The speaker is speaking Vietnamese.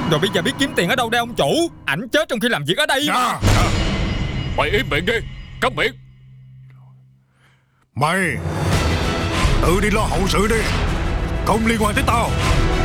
Rồi bây giờ biết kiếm tiền ở đâu đây ông chủ? Ảnh chết trong khi làm việc ở đây mà. Mày im miệng đi, câm miệng. Mày tự đi lo hậu sự đi, không liên quan tới tao.